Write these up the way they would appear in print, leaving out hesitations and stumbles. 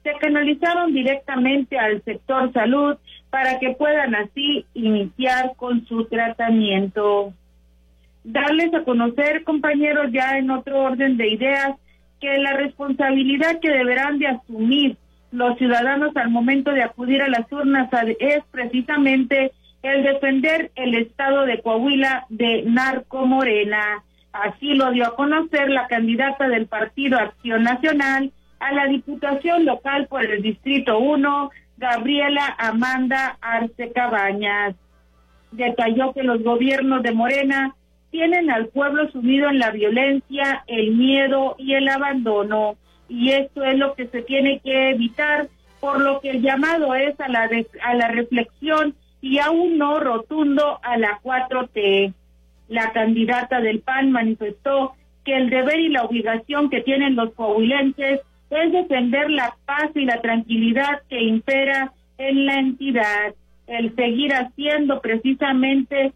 se canalizaron directamente al sector salud para que puedan así iniciar con su tratamiento. Darles a conocer, compañeros, ya en otro orden de ideas, que la responsabilidad que deberán de asumir los ciudadanos al momento de acudir a las urnas es precisamente el defender el estado de Coahuila de Narcomorena. Así lo dio a conocer la candidata del Partido Acción Nacional a la Diputación Local por el Distrito 1, Gabriela Amanda Arce Cabañas. Detalló que los gobiernos de Morena tienen al pueblo sumido en la violencia, el miedo y el abandono, y esto es lo que se tiene que evitar, por lo que el llamado es a la reflexión y a un no rotundo a la 4T. La candidata del PAN manifestó que el deber y la obligación que tienen los coahuilenses es defender la paz y la tranquilidad que impera en la entidad, el seguir haciendo precisamente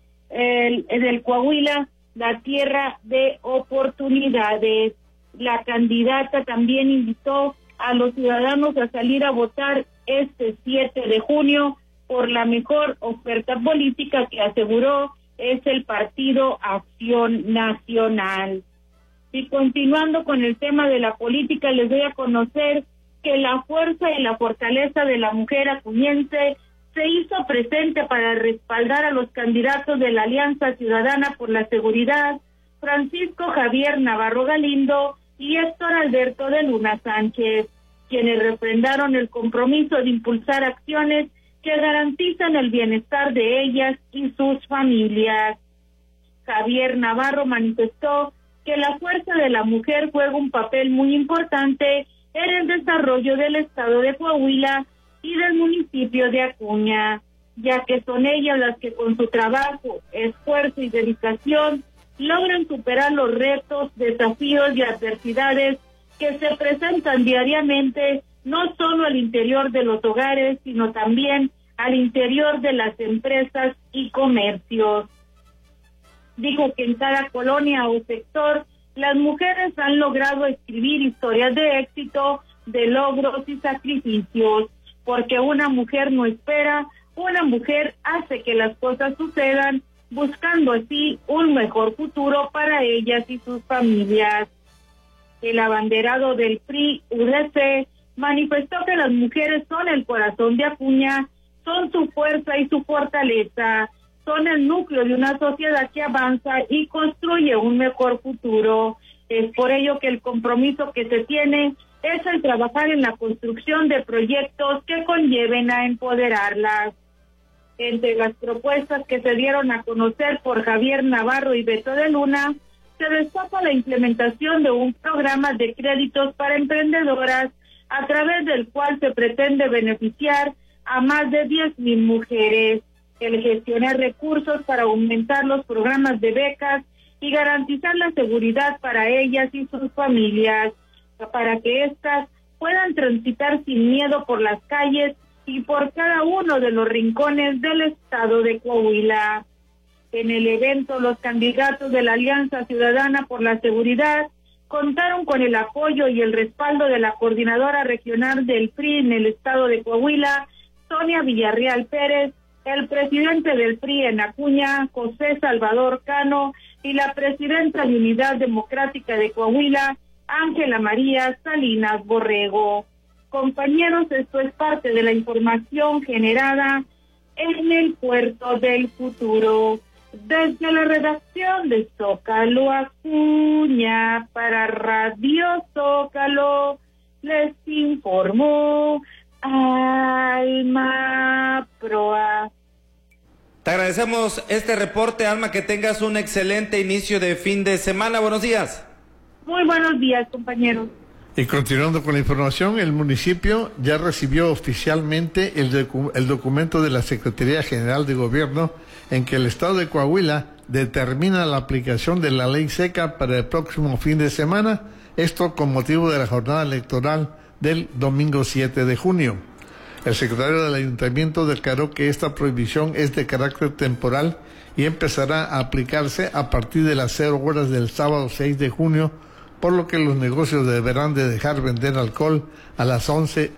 del Coahuila la tierra de oportunidades. La candidata también invitó a los ciudadanos a salir a votar este 7 de junio por la mejor oferta política que aseguró es el Partido Acción Nacional. Y continuando con el tema de la política, les doy a conocer que la fuerza y la fortaleza de la mujer acuñense se hizo presente para respaldar a los candidatos de la Alianza Ciudadana por la Seguridad, Francisco Javier Navarro Galindo y Héctor Alberto de Luna Sánchez, quienes refrendaron el compromiso de impulsar acciones que garantizan el bienestar de ellas y sus familias. Javier Navarro manifestó que la fuerza de la mujer juega un papel muy importante en el desarrollo del estado de Coahuila y del municipio de Acuña, ya que son ellas las que con su trabajo, esfuerzo y dedicación logran superar los retos, desafíos y adversidades que se presentan diariamente, no solo al interior de los hogares, sino también al interior de las empresas y comercios. Dijo que en cada colonia o sector las mujeres han logrado escribir historias de éxito, de logros y sacrificios, porque una mujer no espera, una mujer hace que las cosas sucedan, buscando así un mejor futuro para ellas y sus familias. El abanderado del PRI-UDC manifestó que las mujeres son el corazón de Acuña, son su fuerza y su fortaleza, son el núcleo de una sociedad que avanza y construye un mejor futuro. Es por ello que el compromiso que se tiene es el trabajar en la construcción de proyectos que conlleven a empoderarlas. Entre las propuestas que se dieron a conocer por Javier Navarro y Beto de Luna, se destaca la implementación de un programa de créditos para emprendedoras, a través del cual se pretende beneficiar a más de 10,000 mujeres, el gestionar recursos para aumentar los programas de becas y garantizar la seguridad para ellas y sus familias, para que éstas puedan transitar sin miedo por las calles y por cada uno de los rincones del estado de Coahuila. En el evento, los candidatos de la Alianza Ciudadana por la Seguridad contaron con el apoyo y el respaldo de la coordinadora regional del PRI en el estado de Coahuila, Sonia Villarreal Pérez, el presidente del PRI en Acuña, José Salvador Cano, y la presidenta de Unidad Democrática de Coahuila, Ángela María Salinas Borrego. Compañeros, esto es parte de la información generada en el Puerto del Futuro. Desde la redacción de Zócalo Acuña, para Radio Zócalo, les informó Alma Proa. Te agradecemos este reporte, Alma, que tengas un excelente inicio de fin de semana. Buenos días. Muy buenos días, compañeros. Y continuando con la información, el municipio ya recibió oficialmente el documento de la Secretaría General de Gobierno en que el estado de Coahuila determina la aplicación de la ley seca para el próximo fin de semana, esto con motivo de la jornada electoral del domingo 7 de junio. El secretario del Ayuntamiento declaró que esta prohibición es de carácter temporal y empezará a aplicarse a partir de las 0 horas del sábado 6 de junio, por lo que los negocios deberán de dejar vender alcohol a las 11